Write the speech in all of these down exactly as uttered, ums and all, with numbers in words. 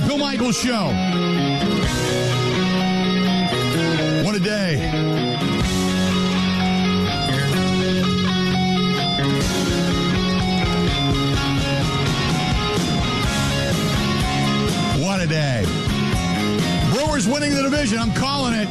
Bill Michaels Show. What a day. What a day. Brewers winning the division. I'm calling it.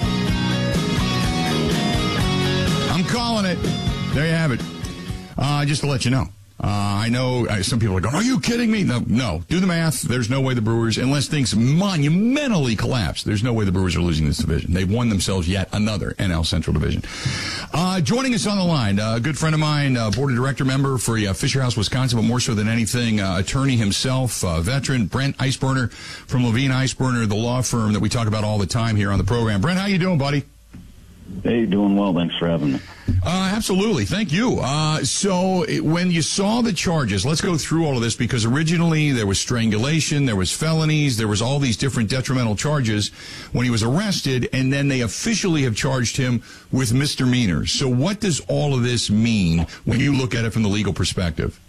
I'm calling it. There you have it. Uh, just to let you know. Uh, I know uh, some people are going, are you kidding me? No, no. Do the math. There's no way the Brewers, unless things monumentally collapse, there's no way the Brewers are losing this division. They've won themselves yet another N L Central division. Uh, joining us on the line, uh, a good friend of mine, uh, board of director member for uh, Fisher House, Wisconsin, but more so than anything, uh, attorney himself, uh, veteran, Brent Eisberner from Levine Eisberner, the law firm that we talk about all the time here on the program. Brent, how you doing, buddy? Hey, doing well. Thanks for having me. Uh, absolutely. Thank you. Uh, so it, when you saw the charges, let's go through all of this, because originally there was strangulation, there was felonies, there was all these different detrimental charges when he was arrested, and then they officially have charged him with misdemeanors. So what does all of this mean when you look at it from the legal perspective?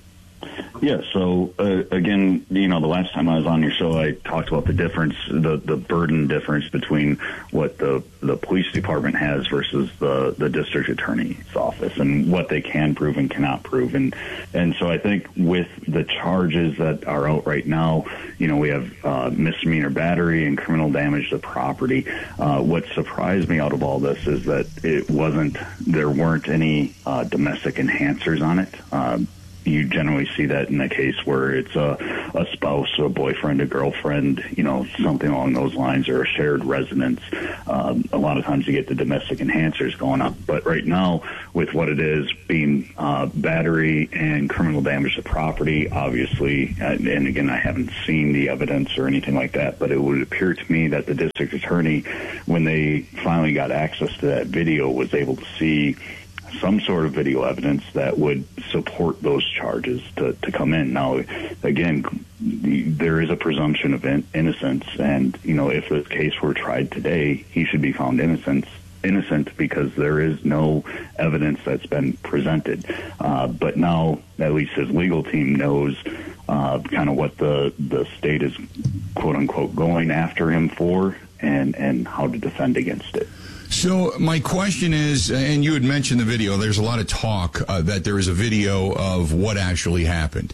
Yeah, so, uh, again, you know, the last time I was on your show, I talked about the difference, the, the burden difference between what the, the police department has versus the, the district attorney's office, and what they can prove and cannot prove. And, and so I think with the charges that are out right now, you know, we have uh, misdemeanor battery and criminal damage to property. Uh, what surprised me out of all this is that it wasn't, there weren't any uh, domestic enhancers on it. Uh, You generally see that in a case where it's a, a spouse, a boyfriend, a girlfriend, you know, something along those lines, or a shared residence. Um, a lot of times you get the domestic enhancers going up. But right now, with what it is being uh, battery and criminal damage to property, obviously, uh, and again, I haven't seen the evidence or anything like that, but it would appear to me that the district attorney, when they finally got access to that video, was able to see some sort of video evidence that would support those charges to, to come in. Now, again, the, there is a presumption of in, innocence, and, you know, if the case were tried today, he should be found innocent, innocent because there is no evidence that's been presented. Uh, but now, at least his legal team knows uh, kind of what the, the state is, quote-unquote, going after him for, and, and how to defend against it. So my question is, and you had mentioned the video, there's a lot of talk uh, that there is a video of what actually happened.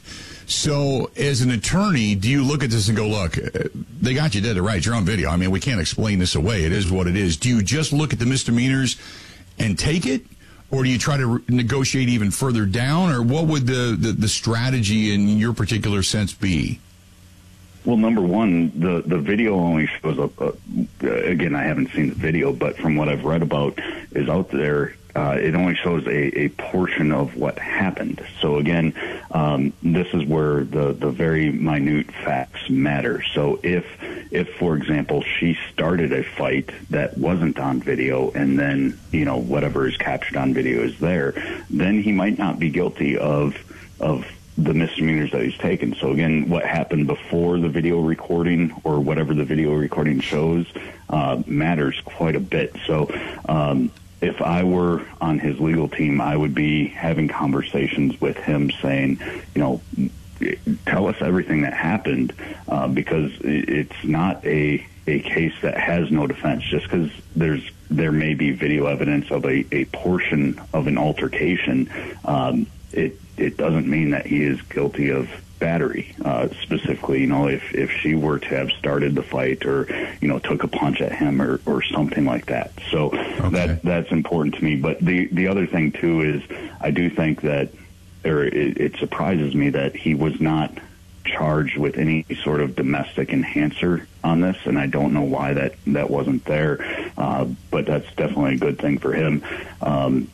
So as an attorney, do you look at this and go, look, they got you dead to rights, you're on video. I mean, we can't explain this away. It is what it is. Do you just look at the misdemeanors and take it? Or do you try to re- negotiate even further down? Or what would the, the, the strategy in your particular sense be? Well, number one, the, the video only shows up, uh, again, I haven't seen the video, but from what I've read about is out there, uh, it only shows a, a portion of what happened. So again, um, this is where the, the very minute facts matter. So if, if, for example, she started a fight that wasn't on video, and then, you know, whatever is captured on video is there, then he might not be guilty of, of, the misdemeanors that he's taken. So again, what happened before the video recording, or whatever the video recording shows, uh, matters quite a bit. So um, if I were on his legal team, I would be having conversations with him saying, you know, tell us everything that happened, uh, because it's not a, a case that has no defense. Just because there's there may be video evidence of a, a portion of an altercation, um, it it doesn't mean that he is guilty of battery. Uh, specifically, you know, if, if she were to have started the fight, or, you know, took a punch at him, or, or something like that. So okay. that that's important to me. But the, the other thing, too, is I do think that, or it, it surprises me that he was not charged with any sort of domestic enhancer on this, and I don't know why that, that wasn't there. Uh, but that's definitely a good thing for him. Um,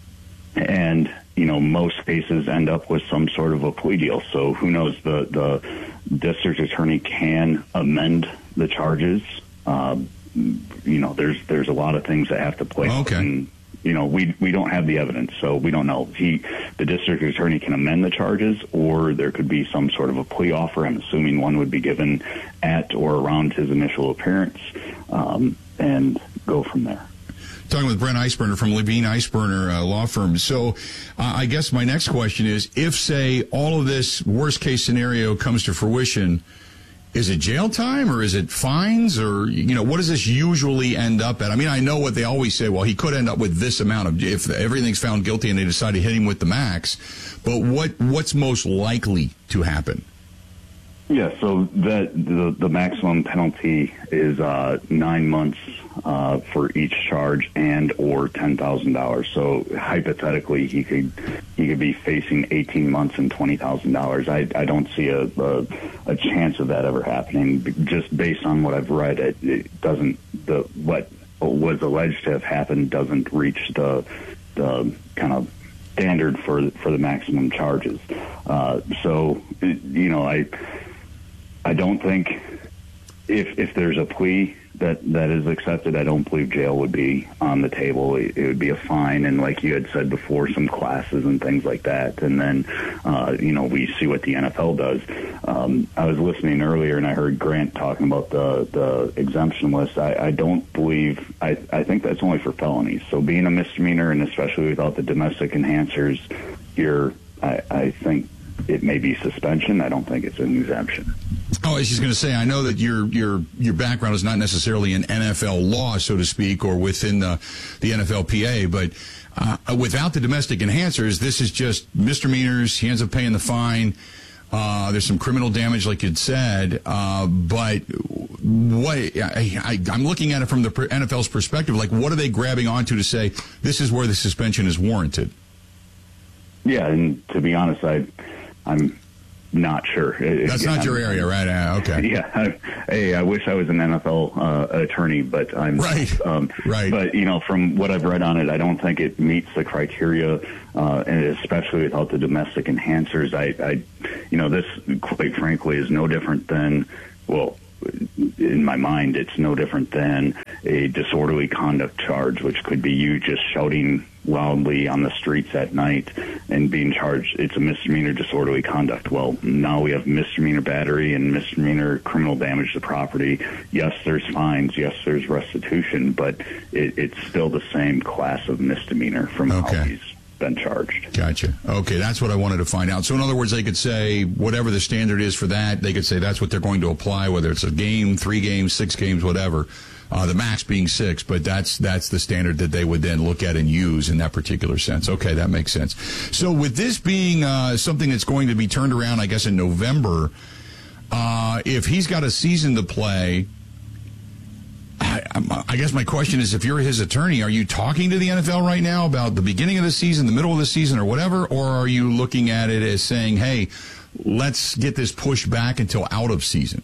and you know, most cases end up with some sort of a plea deal. So who knows, the, the district attorney can amend the charges. Um, you know, there's there's a lot of things that have to play out. Okay. And, you know, we we don't have the evidence, so we don't know. He, the district attorney can amend the charges, or there could be some sort of a plea offer. I'm assuming one would be given at or around his initial appearance, um, and go from there. Talking with Brent Eisberner from Levine Eisberner uh, Law Firm. So uh, I guess my next question is, if, say, all of this worst-case scenario comes to fruition Is it jail time or is it fines or, you know, what does this usually end up at? I mean, I know what they always say. Well, he could end up with this amount of, if everything's found guilty and they decide to hit him with the max. But what what's most likely to happen? Yeah, so that the, the maximum penalty is uh, nine months uh, for each charge and or ten thousand dollars. So hypothetically, he could he could be facing eighteen months and twenty thousand dollars. I I don't see a, a a chance of that ever happening. Just based on what I've read, it, it doesn't the what was alleged to have happened doesn't reach the the kind of standard for for the maximum charges. Uh, so you know I. I don't think if if there's a plea that, that is accepted, I don't believe jail would be on the table. It, it would be a fine, and like you had said before, some classes and things like that. And then, uh, you know, we see what the N F L does. Um, I was listening earlier, and I heard Grant talking about the, the exemption list. I, I don't believe I, – I think that's only for felonies. So being a misdemeanor, and especially without the domestic enhancers, you're I, I think it may be suspension. I don't think it's an exemption. Oh, I was just going to say, I know that your your your background is not necessarily in N F L law, so to speak, or within the the N F L P A, but uh, without the domestic enhancers, this is just misdemeanors. He ends up paying the fine. Uh, there's some criminal damage, like you'd said, uh, but what I, I, I'm looking at it from the N F L's perspective. Like, what are they grabbing onto to say this is where the suspension is warranted? Yeah, and to be honest, I I'm. Not sure. That's Again, not your I'm, area, right? Uh, okay. Yeah. I, hey, I wish I was an N F L uh, attorney, but I'm right. Um, right. But you know, from what I've read on it, I don't think it meets the criteria, uh, and especially without the domestic enhancers. I, I, you know, this quite frankly is no different than, well, in my mind, it's no different than a disorderly conduct charge, which could be you just shouting loudly on the streets at night and being charged. It's a misdemeanor disorderly conduct. Well, now we have misdemeanor battery and misdemeanor criminal damage to property. Yes, there's fines. Yes, there's restitution, but it, it's still the same class of misdemeanor from okay. how he's been charged. Gotcha. Okay, that's what I wanted to find out. So in other words, they could say whatever the standard is for that, they could say that's what they're going to apply, whether it's a game, three games, six games, whatever. Uh, the max being six, but that's that's the standard that they would then look at and use in that particular sense. Okay, that makes sense. So with this being uh, something that's going to be turned around, I guess, in November, uh, if he's got a season to play, I, I guess my question is, if you're his attorney, are you talking to the N F L right now about the beginning of the season, the middle of the season, or whatever, or are you looking at it as saying, hey, let's get this pushed back until out of season?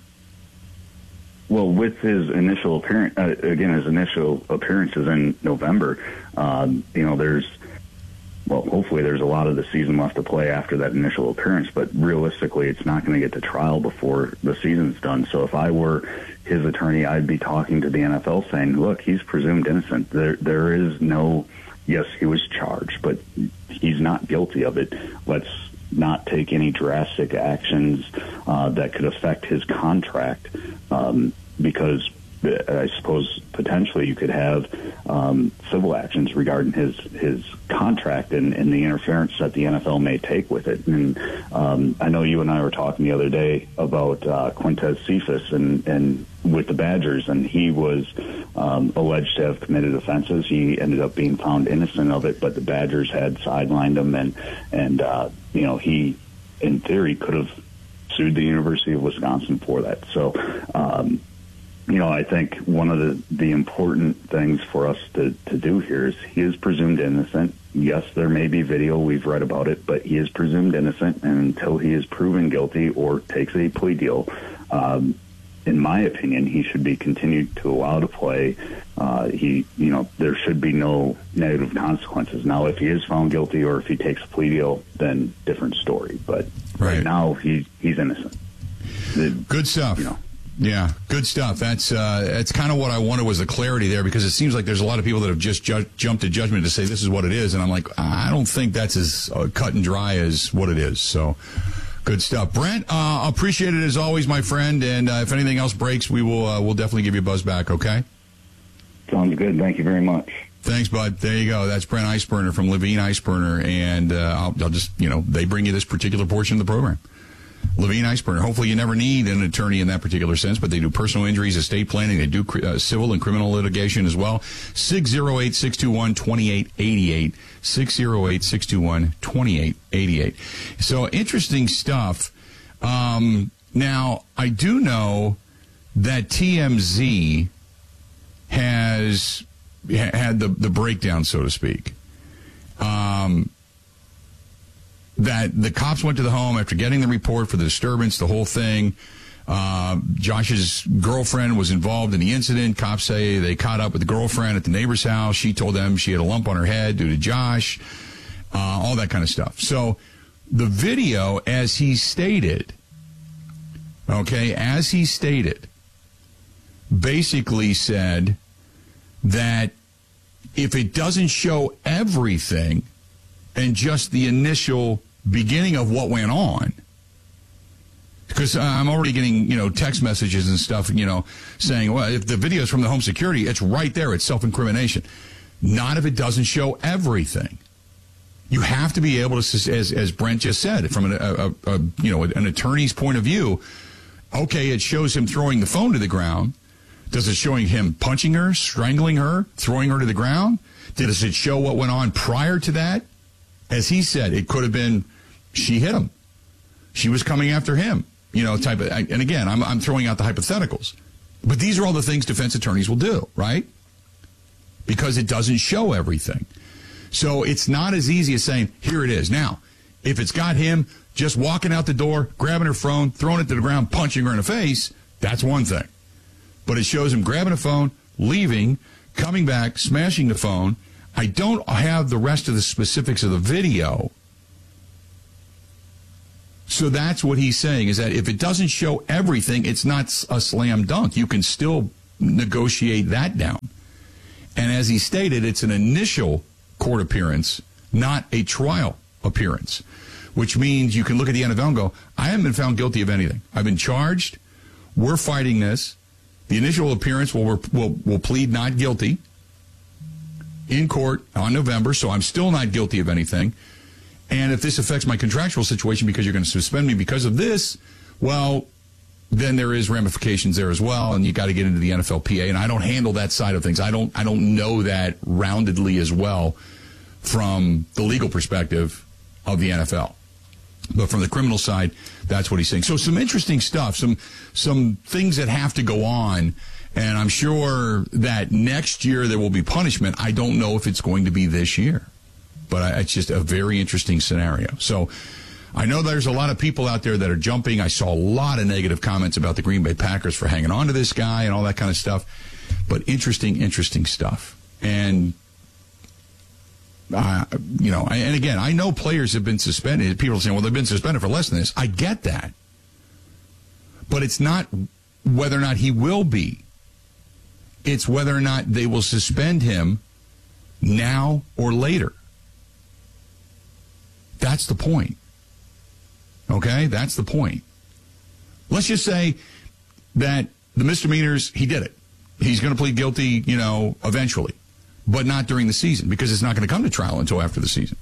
Well, with his initial appearance, uh, again, his initial appearances in November, um, you know, there's, well, hopefully there's a lot of the season left to play after that initial appearance, but realistically, it's not going to get to trial before the season's done. So if I were his attorney, I'd be talking to the N F L saying, look, he's presumed innocent. There, there is no, yes, he was charged, but he's not guilty of it. Let's not take any drastic actions uh, that could affect his contract, um, because I suppose potentially you could have um, civil actions regarding his his contract and, and the interference that the N F L may take with it. And um, I know you and I were talking the other day about uh, Quintez Cephas and, and with the Badgers, and he was um, alleged to have committed offenses. He ended up being found innocent of it, but the Badgers had sidelined him, and and uh, you know he, in theory, could have sued the University of Wisconsin for that. So. Um, You know, I think one of the, the important things for us to, to do here is he is presumed innocent. Yes, there may be video. We've read about it, but he is presumed innocent. And until he is proven guilty or takes a plea deal, um, in my opinion, he should be continued to allow to play. Uh, he, you know, there should be no negative consequences. Now, if he is found guilty or if he takes a plea deal, then different story. But right, right now, he, he's innocent. The, Good stuff. You know. Yeah, good stuff. That's uh, that's kind of what I wanted, was the clarity there, because it seems like there's a lot of people that have just ju- jumped to judgment to say this is what it is, and I'm like, I don't think that's as uh, cut and dry as what it is. So, good stuff, Brent. Uh, appreciate it as always, my friend. And uh, if anything else breaks, we will uh, we'll definitely give you a buzz back. Okay. Sounds good. Thank you very much. Thanks, bud. There you go. That's Brent Eisberner from Levine Eisberner, and uh, I'll, I'll just you know they bring you this particular portion of the program. Levine Iceburner. Hopefully you never need an attorney in that particular sense, but they do personal injuries, estate planning. They do uh, civil and criminal litigation as well. six oh eight, six two one, two eight eight eight. six oh eight, six two one, two eight eight eight. So interesting stuff. Um, now, I do know that T M Z has had the, the breakdown, so to speak. Um, that the cops went to the home after getting the report for the disturbance, the whole thing. Uh, Josh's girlfriend was involved in the incident. Cops say they caught up with the girlfriend at the neighbor's house. She told them she had a lump on her head due to Josh, uh, all that kind of stuff. So the video, as he stated, okay, as he stated, basically said that if it doesn't show everything and just the initial beginning of what went on, because I'm already getting, you know, text messages and stuff, you know, saying, well, if the video is from the home security, it's right there. It's self-incrimination. Not if it doesn't show everything. You have to be able to, as as Brent just said, from an, a, a, you know, an attorney's point of view, okay, it shows him throwing the phone to the ground. Does it showing him punching her, strangling her, throwing her to the ground? Does it show what went on prior to that? As he said, it could have been she hit him. She was coming after him, you know, type of, and again, I'm, I'm throwing out the hypotheticals. But these are all the things defense attorneys will do, right? Because it doesn't show everything. So it's not as easy as saying, here it is. Now, if it's got him just walking out the door, grabbing her phone, throwing it to the ground, punching her in the face, that's one thing. But it shows him grabbing a phone, leaving, coming back, smashing the phone. I don't have the rest of the specifics of the video. So that's what he's saying, is that if it doesn't show everything, it's not a slam dunk. You can still negotiate that down. And as he stated, it's an initial court appearance, not a trial appearance, which means you can look at the N F L and go, I haven't been found guilty of anything. I've been charged. We're fighting this. The initial appearance will will will plead not guilty in court on November, so I'm still not guilty of anything. And if this affects my contractual situation because you're going to suspend me because of this, well, then there is ramifications there as well, and you got to get into the N F L P A. And I don't handle that side of things. I don't I don't know that roundedly as well from the legal perspective of the N F L. But from the criminal side, that's what he's saying. So some interesting stuff, some some things that have to go on. And I'm sure that next year there will be punishment. I don't know if it's going to be this year. But I, it's just a very interesting scenario. So I know there's a lot of people out there that are jumping. I saw a lot of negative comments about the Green Bay Packers for hanging on to this guy and all that kind of stuff. But interesting, interesting stuff. And, uh, you know, and again, I know players have been suspended. People are saying, well, they've been suspended for less than this. I get that. But it's not whether or not he will be. It's whether or not they will suspend him now or later. That's the point. Okay? That's the point. Let's just say that the misdemeanors, he did it. He's going to plead guilty, you know, eventually, but not during the season because it's not going to come to trial until after the season.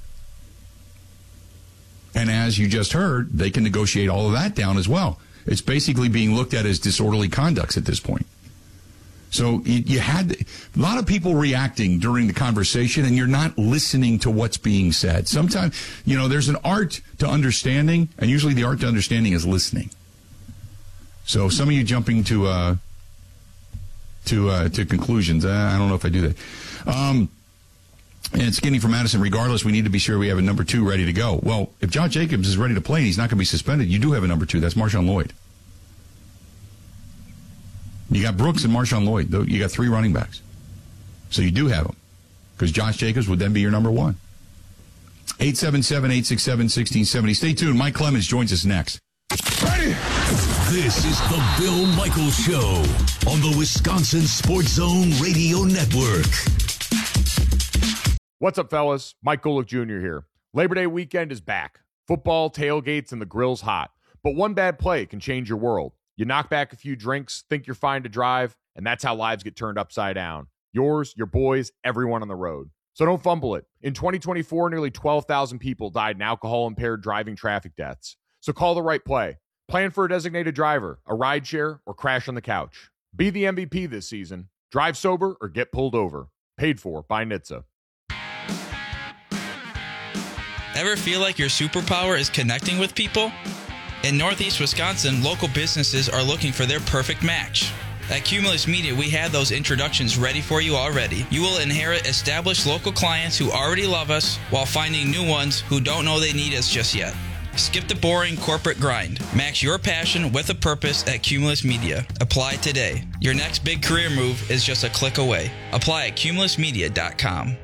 And as you just heard, they can negotiate all of that down as well. It's basically being looked at as disorderly conducts at this point. So you, you had a lot of people reacting during the conversation, and you're not listening to what's being said. Sometimes, you know, there's an art to understanding, and usually the art to understanding is listening. So some of you jumping to uh, to uh, to conclusions. Uh, I don't know if I do that. Um, and Skinny from Madison, regardless, we need to be sure we have a number two ready to go. Well, if Josh Jacobs is ready to play and he's not going to be suspended, you do have a number two. That's Marshawn Lloyd. You got Brooks and Marshawn Lloyd. You got three running backs. So you do have them. Because Josh Jacobs would then be your number one. eight seven seven, eight six seven, one six seven zero. Stay tuned. Mike Clemens joins us next. Ready? This is the Bill Michaels Show on the Wisconsin Sports Zone Radio Network. What's up, fellas? Mike Golick Junior here. Labor Day weekend is back. Football, tailgates, and the grill's hot. But one bad play can change your world. You knock back a few drinks, think you're fine to drive, and that's how lives get turned upside down. Yours, your boys, everyone on the road. So don't fumble it. In twenty twenty-four, nearly twelve thousand people died in alcohol-impaired driving traffic deaths. So call the right play. Plan for a designated driver, a rideshare, or crash on the couch. Be the M V P this season. Drive sober or get pulled over. Paid for by N H T S A. Ever feel like your superpower is connecting with people? In Northeast Wisconsin, local businesses are looking for their perfect match. At Cumulus Media, we have those introductions ready for you already. You will inherit established local clients who already love us while finding new ones who don't know they need us just yet. Skip the boring corporate grind. Match your passion with a purpose at Cumulus Media. Apply today. Your next big career move is just a click away. Apply at cumulus media dot com.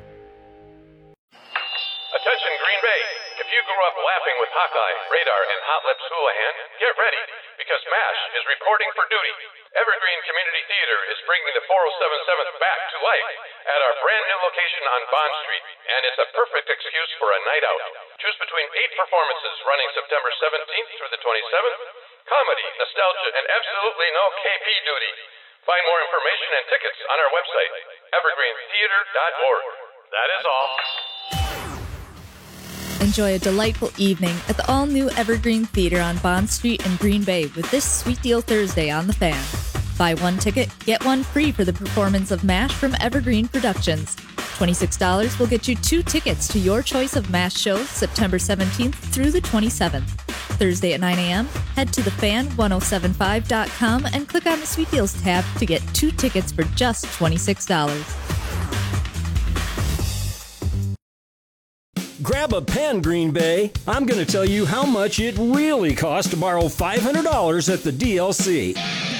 Attention Green Bay. If you grew up laughing with Hawkeye, Radar, and Hot Lips Houlihan, get ready, because MASH is reporting for duty. Evergreen Community Theater is bringing the four oh seven seventh back to life at our brand new location on Bond Street, and it's a perfect excuse for a night out. Choose between eight performances running September seventeenth through the twenty-seventh. Comedy, nostalgia, and absolutely no K P duty. Find more information and tickets on our website, evergreen theater dot org. That is all. Enjoy a delightful evening at the all-new Evergreen Theater on Bond Street in Green Bay with this Sweet Deal Thursday on The Fan. Buy one ticket, get one free for the performance of MASH from Evergreen Productions. twenty-six dollars will get you two tickets to your choice of MASH shows September seventeenth through the twenty-seventh. Thursday at nine a.m., head to the fan ten seventy-five dot com and click on the Sweet Deals tab to get two tickets for just twenty-six dollars. Grab a pen, Green Bay. I'm going to tell you how much it really costs to borrow five hundred dollars at the D L C.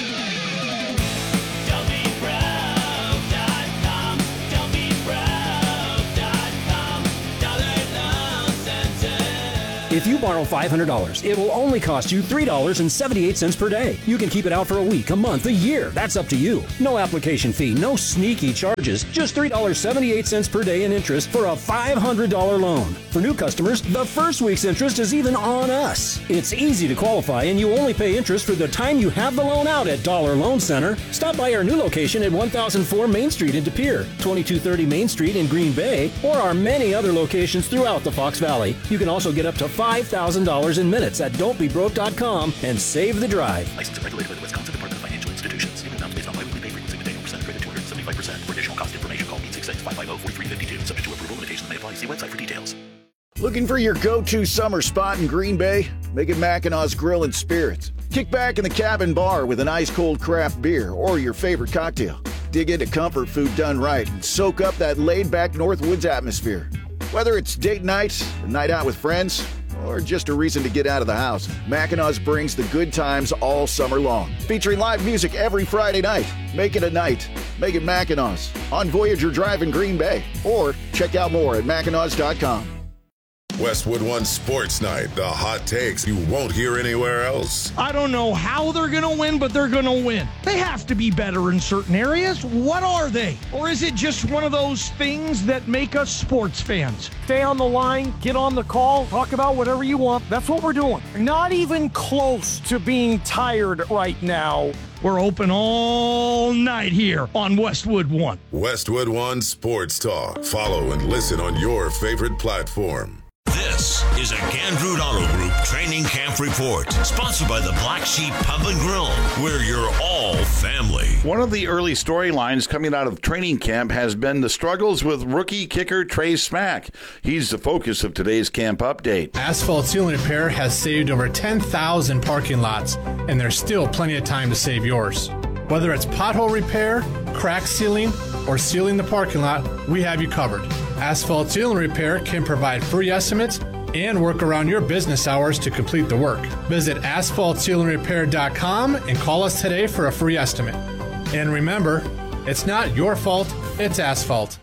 If you borrow five hundred dollars, it will only cost you three dollars and seventy-eight cents per day. You can keep it out for a week, a month, a year. That's up to you. No application fee, no sneaky charges. Just three dollars and seventy-eight cents per day in interest for a five hundred dollars loan. For new customers, the first week's interest is even on us. It's easy to qualify, and you only pay interest for the time you have the loan out at Dollar Loan Center. Stop by our new location at one thousand four Main Street in De Pere, twenty-two thirty Main Street in Green Bay, or our many other locations throughout the Fox Valley. You can also get up to five thousand dollars in minutes at don't be broke dot com and save the drive. Licensed and regulated by the Wisconsin Department of Financial Institutions. Given amounts based on biweekly pay frequency with annual percentage rate of two hundred seventy-five percent. For additional cost information, call eight six six, five five zero, four three five two. Subject to approval, limitations may apply. See website for details. Looking for your go-to summer spot in Green Bay? Make it Mackinaw's Grill and Spirits. Kick back in the cabin bar with an ice-cold craft beer or your favorite cocktail. Dig into comfort food done right and soak up that laid-back Northwoods atmosphere. Whether it's date night, a night out with friends, or just a reason to get out of the house, Mackinaw's brings the good times all summer long. Featuring live music every Friday night. Make it a night. Make it Mackinaw's on Voyager Drive in Green Bay. Or check out more at Mackinaws dot com. Westwood One Sports Night, the hot takes you won't hear anywhere else. I don't know how they're going to win, but they're going to win. They have to be better in certain areas. What are they? Or is it just one of those things that make us sports fans? Stay on the line, get on the call, talk about whatever you want. That's what we're doing. Not even close to being tired right now. We're open all night here on Westwood One. Westwood One Sports Talk. Follow and listen on your favorite platform. This is a Gandrud Auto Group Training Camp Report, sponsored by the Black Sheep Pub and Grill, where you're all family. One of the early storylines coming out of training camp has been the struggles with rookie kicker Trey Smack. He's the focus of today's camp update. Asphalt Ceiling Repair has saved over ten thousand parking lots, and there's still plenty of time to save yours. Whether it's pothole repair, crack sealing, or sealing the parking lot, we have you covered. Asphalt Ceiling Repair can provide free estimates and work around your business hours to complete the work. Visit asphalt ceiling repair dot com and call us today for a free estimate. And remember, it's not your fault, it's asphalt.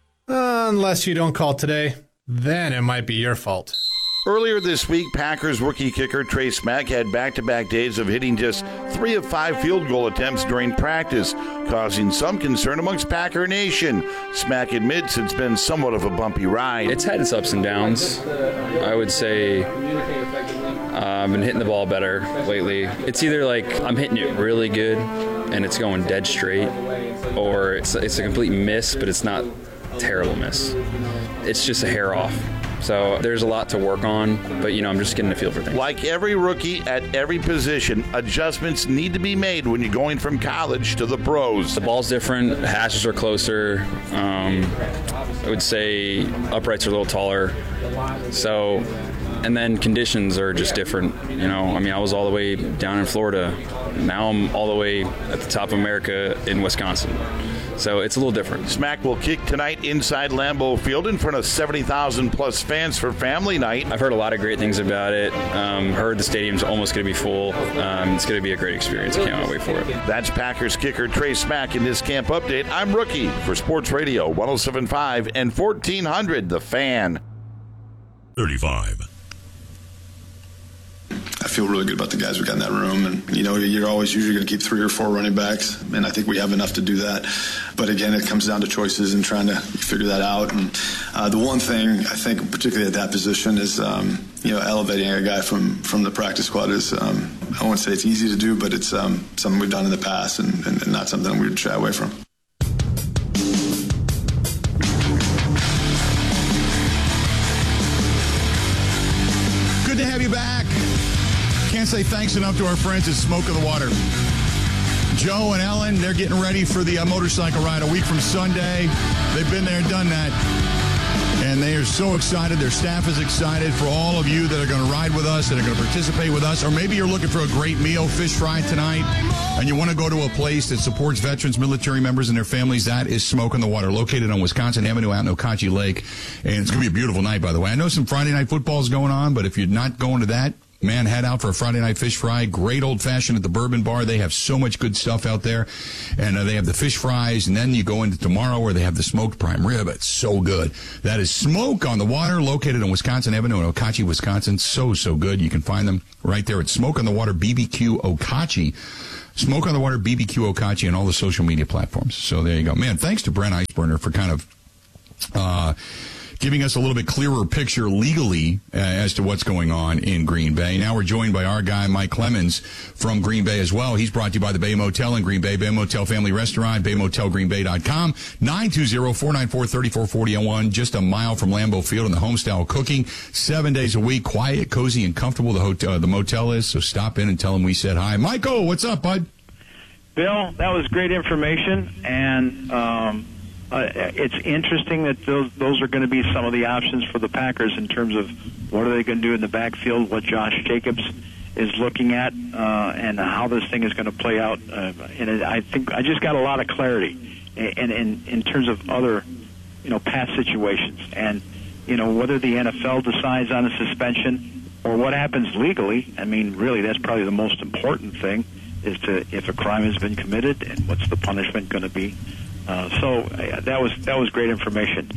Uh, unless you don't call today, then it might be your fault. Earlier this week, Packers rookie kicker Trey Smack had back-to-back days of hitting just three of five field goal attempts during practice, causing some concern amongst Packer Nation. Smack admits it's been somewhat of a bumpy ride. It's had its ups and downs. I would say uh, I've been hitting the ball better lately. It's either like I'm hitting it really good and it's going dead straight, or it's, it's a complete miss, but it's not a terrible miss. It's just a hair off. So there's a lot to work on, but, you know, I'm just getting a feel for things. Like every rookie at every position, adjustments need to be made when you're going from college to the pros. The ball's different. Hashes are closer. Um, I would say uprights are a little taller. So, and then conditions are just different. You know, I mean, I was all the way down in Florida. Now I'm all the way at the top of America in Wisconsin. So it's a little different. Smack will kick tonight inside Lambeau Field in front of seventy thousand plus fans for family night. I've heard a lot of great things about it. Um, heard the stadium's almost going to be full. Um, it's going to be a great experience. I can't wait for it. That's Packers kicker Trey Smack in this camp update. I'm Rookie for Sports Radio one oh seven point five and fourteen hundred The Fan. thirty-five. I feel really good about the guys we got in that room. And, you know, you're always usually going to keep three or four running backs, and I think we have enough to do that. But, again, it comes down to choices and trying to figure that out. And uh, the one thing I think, particularly at that position, is, um, you know, elevating a guy from, from the practice squad is, um, I won't say it's easy to do, but it's um, something we've done in the past and, and, and not something we would shy away from. Good to have you back. Can't say thanks enough to our friends at Smoke of the Water. Joe and Ellen, they're getting ready for the uh, motorcycle ride a week from Sunday. They've been there and done that. And they are so excited. Their staff is excited for all of you that are going to ride with us, that are going to participate with us. Or maybe you're looking for a great meal, fish fry tonight, and you want to go to a place that supports veterans, military members, and their families. That is Smoke on the Water, located on Wisconsin Avenue out in Okauchee Lake. And it's going to be a beautiful night, by the way. I know some Friday night football is going on, but if you're not going to that, man, head out for a Friday night fish fry. Great old-fashioned at the Bourbon Bar. They have so much good stuff out there. And uh, they have the fish fries, and then you go into tomorrow where they have the smoked prime rib. It's so good. That is Smoke on the Water, located on Wisconsin Avenue in Okauchee, Wisconsin. So, so good. You can find them right there at Smoke on the Water B B Q Okauchee. Smoke on the Water B B Q Okauchee on all the social media platforms. So there you go. Man, thanks to Brent Eisburner for kind of uh giving us a little bit clearer picture legally uh, as to what's going on in Green Bay. Now we're joined by our guy, Mike Clemens, from Green Bay as well. He's brought to you by the Bay Motel in Green Bay, Bay Motel Family Restaurant, bay motel green bay dot com, nine two zero, four nine four, three four four one, just a mile from Lambeau Field, and the homestyle cooking, seven days a week, quiet, cozy, and comfortable the, hotel, uh, the motel is, so stop in and tell him we said hi. Michael, what's up, bud? Bill, that was great information, and um, uh, it's interesting that those those are going to be some of the options for the Packers in terms of what are they going to do in the backfield, what Josh Jacobs is looking at, uh, and how this thing is going to play out. Uh, and I think I just got a lot of clarity in, in, in terms of other, you know, past situations, and you know whether the N F L decides on a suspension or what happens legally. I mean, really, that's probably the most important thing. Is to if a crime has been committed and what's the punishment going to be. Uh, so uh, that was that was great information.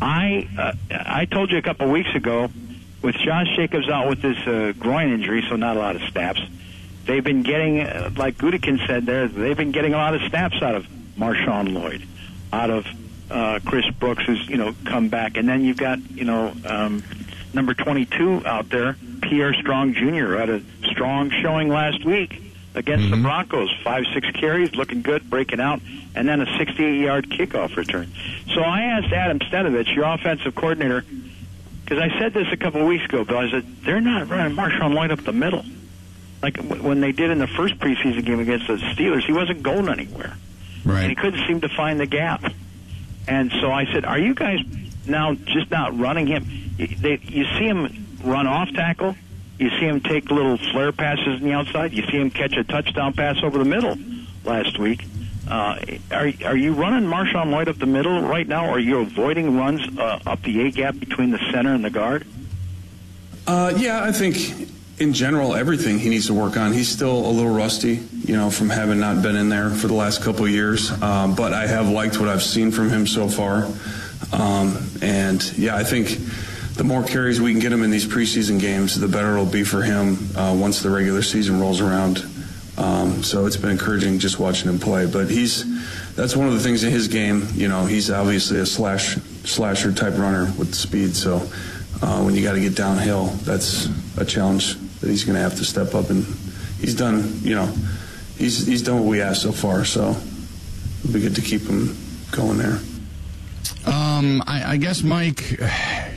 I uh, I told you a couple of weeks ago, with Josh Jacobs out with this uh, groin injury, so not a lot of snaps. They've been getting, uh, like Gutekunst said there, they've been getting a lot of snaps out of Marshawn Lloyd, out of uh, Chris Brooks, who's you know come back, and then you've got you know um, number twenty-two out there, Pierre Strong Junior, who had a strong showing last week against mm-hmm. the Broncos, five, six carries, looking good, breaking out, and then a sixty-eight-yard kickoff return. So I asked Adam Stenovich, your offensive coordinator, because I said this a couple of weeks ago, Bill, I said, they're not running Marshawn Lloyd up the middle. Like when they did in the first preseason game against the Steelers, he wasn't going anywhere. Right. And he couldn't seem to find the gap. And so I said, are you guys now just not running him? You, they, you see him run off tackle, you see him take little flare passes on the outside. You see him catch a touchdown pass over the middle last week. Uh, are are you running Marshawn Lloyd up the middle right now, or are you avoiding runs uh, up the A-gap between the center and the guard? Uh, yeah, I think in general everything he needs to work on. He's still a little rusty, you know, from having not been in there for the last couple of years. Um, but I have liked what I've seen from him so far. Um, and, yeah, I think the more carries we can get him in these preseason games, the better it'll be for him uh, once the regular season rolls around. Um, so it's been encouraging just watching him play. But he's that's one of the things in his game. You know, he's obviously a slash slasher type runner with speed. So uh, when you got to get downhill, that's a challenge that he's going to have to step up. And he's done. You know, he's he's done what we asked so far. So it'll be good to keep him going there. Um, I, I guess, Mike,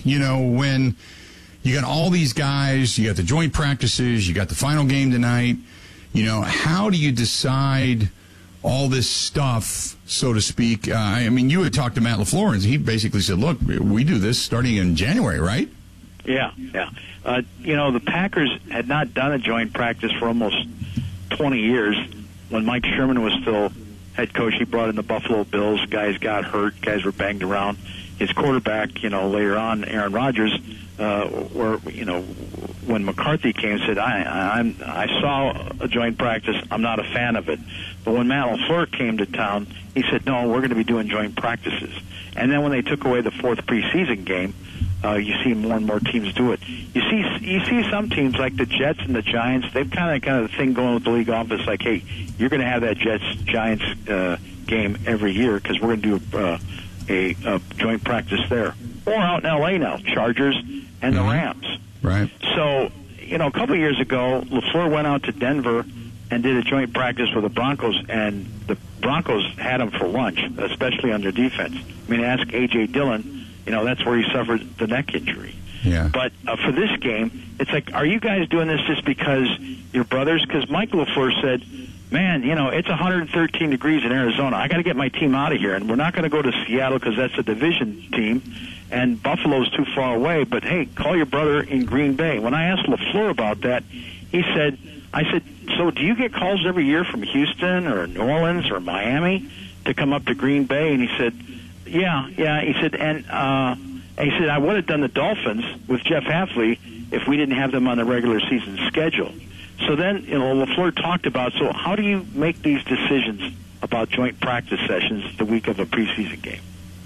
you know, when you got all these guys, you got the joint practices, you got the final game tonight, you know, how do you decide all this stuff, so to speak? Uh, I mean, you had talked to Matt LaFleur, and he basically said, look, we do this starting in January, right? Yeah, yeah. Uh, you know, the Packers had not done a joint practice for almost twenty years. When Mike Sherman was still head coach, he brought in the Buffalo Bills. Guys got hurt. Guys were banged around. His quarterback, you know, later on, Aaron Rodgers, uh, were, you know, when McCarthy came, said, I, I'm, I saw a joint practice. I'm not a fan of it. But when Matt LaFleur came to town, he said, no, we're going to be doing joint practices. And then when they took away the fourth preseason game, uh, you see more and more teams do it. You see, you see some teams like the Jets and the Giants. They've kind of kind of thing going with the league office, like, hey, you're going to have that Jets Giants uh, game every year because we're going to do uh, a, a joint practice there. Or out in L A now, Chargers and the Rams. Right. So, you know, a couple of years ago, LaFleur went out to Denver and did a joint practice with the Broncos, and the Broncos had him for lunch, especially on their defense. I mean, ask A J. Dillon. You know, that's where he suffered the neck injury. Yeah. But uh, for this game, it's like, are you guys doing this just because you're brothers? Because Mike LaFleur said, man, you know, it's one hundred thirteen degrees in Arizona. I got to get my team out of here, and we're not going to go to Seattle because that's a division team, and Buffalo's too far away. But, hey, call your brother in Green Bay. When I asked LaFleur about that, he said, I said, so do you get calls every year from Houston or New Orleans or Miami to come up to Green Bay? And he said, yeah, yeah. He said, and uh, he said, I would have done the Dolphins with Jeff Hafley if we didn't have them on the regular season schedule. So then, you know, LaFleur talked about, so how do you make these decisions about joint practice sessions the week of a preseason game?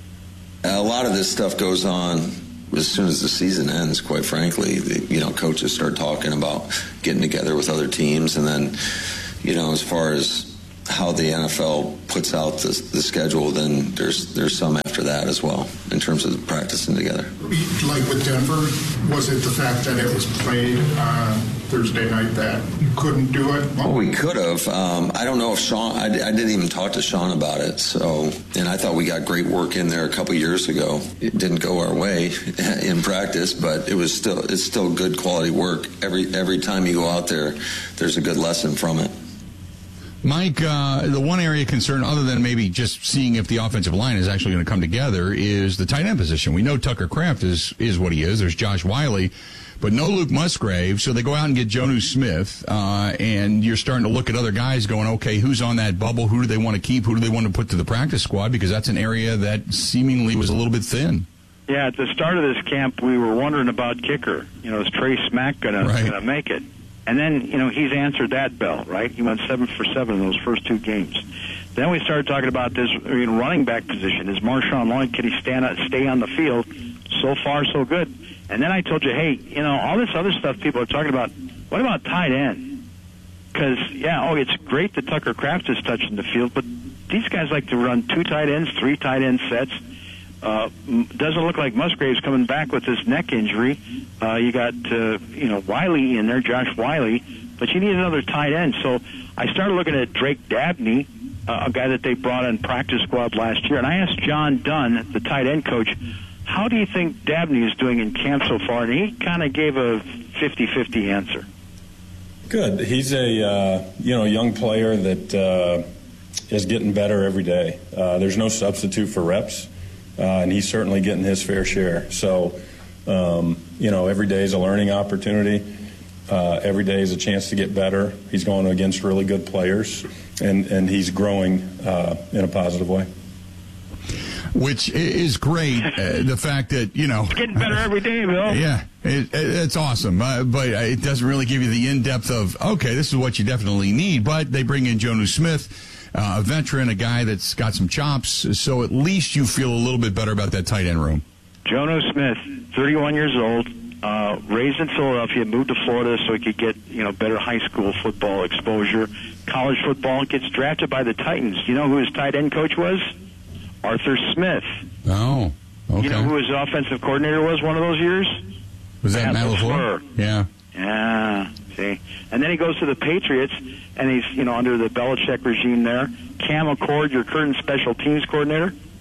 A lot of this stuff goes on as soon as the season ends, quite frankly. The, you know, coaches start talking about getting together with other teams, and then, you know, as far as how the N F L puts out the, the schedule, then there's there's some after that as well in terms of practicing together. Like with Denver, was it the fact that it was played uh, Thursday night that you couldn't do it? Well, we could have. Um, I don't know if Sean, I, I didn't even talk to Sean about it. So, and I thought we got great work in there a couple years ago. It didn't go our way in practice, but it was still, it's still good quality work. Every, every time you go out there, there's a good lesson from it. Mike, uh, the one area of concern, other than maybe just seeing if the offensive line is actually going to come together, is the tight end position. We know Tucker Kraft is, is what he is. There's Josh Wiley, but no Luke Musgrave. So they go out and get Jonnu Smith, uh, and you're starting to look at other guys going, okay, who's on that bubble? Who do they want to keep? Who do they want to put to the practice squad? Because that's an area that seemingly was a little bit thin. Yeah, at the start of this camp, we were wondering about kicker. You know, is Trey Smack going right. to make it? And then, you know, he's answered that bell, right? He went seven for seven in those first two games. Then we started talking about this you know, running back position. Is Marshawn Lloyd, can he stand up, stay on the field? So far, so good. And then I told you, hey, you know, all this other stuff people are talking about, what about tight end? Because, yeah, oh, it's great that Tucker Kraft is touching the field, but these guys like to run two tight ends, three tight end sets. Uh, doesn't look like Musgrave's coming back with this neck injury. Uh, you got, uh, you know, Wiley in there, Josh Wiley, but you need another tight end. So I started looking at Drake Dabney, uh, a guy that they brought in practice squad last year, and I asked John Dunn, the tight end coach, how do you think Dabney is doing in camp so far? And he kind of gave a fifty-fifty answer. Good. He's a, uh, you know, young player that uh, is getting better every day. Uh, there's no substitute for reps. Uh, and he's certainly getting his fair share. So, um, you know, every day is a learning opportunity. Uh, every day is a chance to get better. He's going against really good players, and, and he's growing uh, in a positive way. Which is great, uh, the fact that, you know. It's getting better every day, Bill. Yeah, it, it, it's awesome. Uh, but it doesn't really give you the in-depth of, okay, this is what you definitely need. But they bring in Jonnu Smith. Uh, a veteran, a guy that's got some chops, so at least you feel a little bit better about that tight end room. Jonnu Smith, thirty-one years old, uh, raised in Philadelphia, moved to Florida so he could get you know better high school football exposure. College football, gets drafted by the Titans. You know who his tight end coach was? Arthur Smith. Oh, okay. You know who his offensive coordinator was one of those years? Was that Matt LaFleur? Yeah. Yeah. See, and then he goes to the Patriots, and he's you know under the Belichick regime there. Cam McCord, your current special teams coordinator,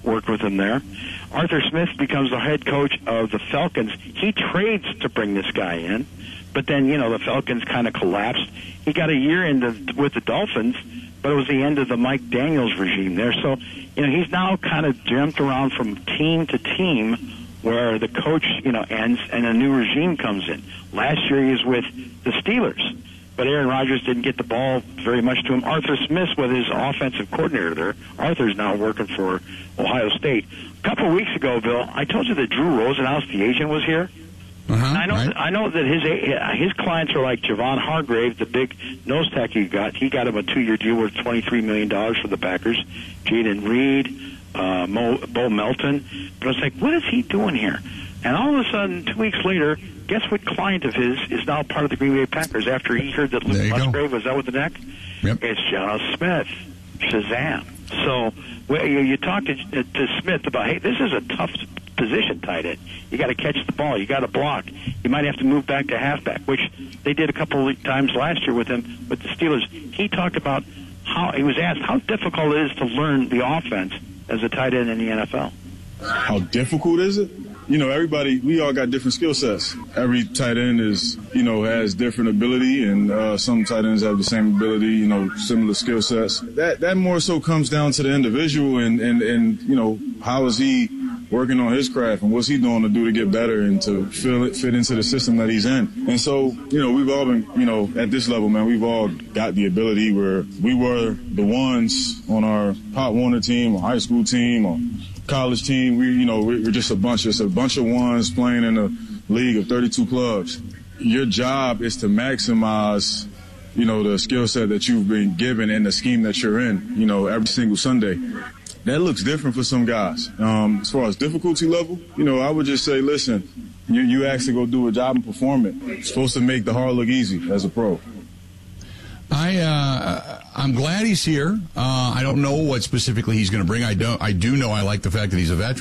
worked with him there. Arthur Smith becomes the head coach of the Falcons. He trades to bring this guy in, but then, you know, the Falcons kind of collapsed. He got a year in the, with the Dolphins, but it was the end of the Mike Daniels regime there. So, you know, he's now kind of jumped around from team to team where the coach, you know, ends and a new regime comes in. Last year he was with the Steelers, but Aaron Rodgers didn't get the ball very much to him. Arthur Smith was his offensive coordinator there. Arthur's now working for Ohio State. A couple of weeks ago, Bill, I told you that Drew Rosenhaus, the agent, was here. Uh-huh, I know. right. I know that his his clients are like Javon Hargrave, the big nose tack he got. He got him a two-year deal worth twenty-three million dollars for the Packers. Jaden Reed, uh, Mo, Bo Melton. But I was like, what is he doing here? And all of a sudden, two weeks later, guess what client of his is now part of the Green Bay Packers after he heard that Luke Musgrave was out with the neck? Yep. It's John Smith. Shazam. So well, you, you talk to, to Smith about, hey, this is a tough position, tight end. You got to catch the ball. You got to block. You might have to move back to halfback, which they did a couple of times last year with him with the Steelers. He talked about how he was asked how difficult it is to learn the offense as a tight end in the N F L. How difficult is it? You know, everybody, we all got different skill sets. Every tight end is, you know, has different ability, and uh, some tight ends have the same ability, you know, similar skill sets. That that more so comes down to the individual and, and, and, you know, how is he working on his craft and what's he doing to do to get better and to feel it, fit into the system that he's in. And so, you know, we've all been, you know, at this level, man, we've all got the ability where we were the ones on our Pop Warner team, or high school team, or college team. We, you know, we're just a bunch, it's a bunch of ones playing in a league of thirty-two clubs. Your job is to maximize, you know, the skill set that you've been given and the scheme that you're in, you know, every single Sunday. That looks different for some guys. Um, as far as difficulty level, you know, I would just say, listen, you, you asked to go do a job and perform it. It's supposed to make the hard look easy as a pro. I uh, I'm glad he's here. Uh, I don't know what specifically he's going to bring. I don't. I do know I like the fact that he's a veteran.